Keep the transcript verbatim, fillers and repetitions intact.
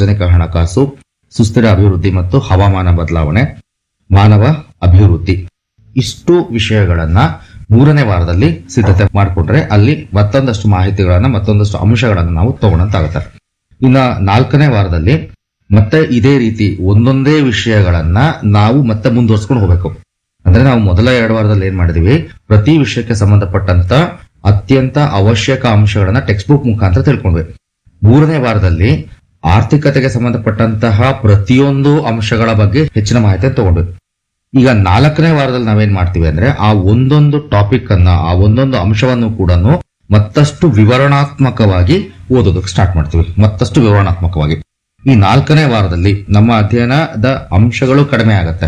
ಸಾರ್ವಜನಿಕ ಹಣಕಾಸು, ಸುಸ್ಥಿರ ಅಭಿವೃದ್ಧಿ ಮತ್ತು ಹವಾಮಾನ ಬದಲಾವಣೆ, ಮಾನವ ಅಭಿವೃದ್ಧಿ. ಇಷ್ಟು ವಿಷಯಗಳನ್ನ ಮೂರನೇ ವಾರದಲ್ಲಿ ಸಿದ್ಧತೆ ಮಾಡಿಕೊಂಡ್ರೆ ಅಲ್ಲಿ ಮತ್ತೊಂದಷ್ಟು ಮಾಹಿತಿಗಳನ್ನ ಮತ್ತೊಂದಷ್ಟು ಅಂಶಗಳನ್ನ ನಾವು ತಗೊಳಂತಾಗುತ್ತೆ. ಇನ್ನ ನಾಲ್ಕನೇ ವಾರದಲ್ಲಿ ಮತ್ತೆ ಇದೇ ರೀತಿ ಒಂದೊಂದೇ ವಿಷಯಗಳನ್ನ ನಾವು ಮತ್ತೆ ಮುಂದುವರ್ಸ್ಕೊಂಡು ಹೋಗ್ಬೇಕು. ಅಂದ್ರೆ ನಾವು ಮೊದಲ ಎರಡು ವಾರದಲ್ಲಿ ಏನ್ ಮಾಡಿದೀವಿ, ಪ್ರತಿ ವಿಷಯಕ್ಕೆ ಸಂಬಂಧಪಟ್ಟಂತ ಅತ್ಯಂತ ಅವಶ್ಯಕ ಅಂಶಗಳನ್ನ ಟೆಕ್ಸ್ಟ್ ಬುಕ್ ಮುಖಾಂತರ ತಿಳ್ಕೊಂಡ್ವಿ. ಮೂರನೇ ವಾರದಲ್ಲಿ ಆರ್ಥಿಕತೆಗೆ ಸಂಬಂಧಪಟ್ಟಂತಹ ಪ್ರತಿಯೊಂದು ಅಂಶಗಳ ಬಗ್ಗೆ ಹೆಚ್ಚಿನ ಮಾಹಿತಿ ತಗೊಂಡ್ವಿ. ಈಗ ನಾಲ್ಕನೇ ವಾರದಲ್ಲಿ ನಾವೇನ್ ಮಾಡ್ತೀವಿ ಅಂದ್ರೆ ಆ ಒಂದೊಂದು ಟಾಪಿಕ್ ಅನ್ನ ಆ ಒಂದೊಂದು ಅಂಶವನ್ನು ಕೂಡ ಮತ್ತಷ್ಟು ವಿವರಣಾತ್ಮಕವಾಗಿ ಓದೋದಕ್ಕೆ ಸ್ಟಾರ್ಟ್ ಮಾಡ್ತೀವಿ. ಮತ್ತಷ್ಟು ವಿವರಣಾತ್ಮಕವಾಗಿ ಈ ನಾಲ್ಕನೇ ವಾರದಲ್ಲಿ ನಮ್ಮ ಅಧ್ಯಯನದ ಅಂಶಗಳು ಕಡಿಮೆ ಆಗತ್ತೆ.